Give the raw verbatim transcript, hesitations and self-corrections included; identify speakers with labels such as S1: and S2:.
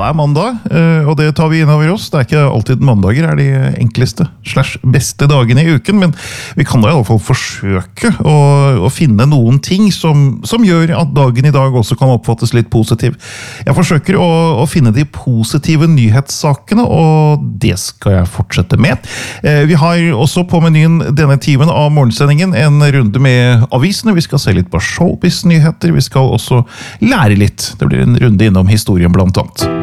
S1: er mandag, og det tar vi inn over oss. Det er ikke alltid mandager er de enkleste slash beste dagene i uken, men vi kan da i alle fall forsøke å, å finne noen ting som, som gjør at dagen i dag også kan oppfattes litt positiv. Jeg forsøker å, å finne de positive nyhetssakene, og det skal jeg fortsette med. Vi har også på menyen denne timen av morgensendingen en runde med avisene. Vi skal se litt på showbiz-nyheter. Vi skal også lære litt. Det blir en runde innom historien blant annet.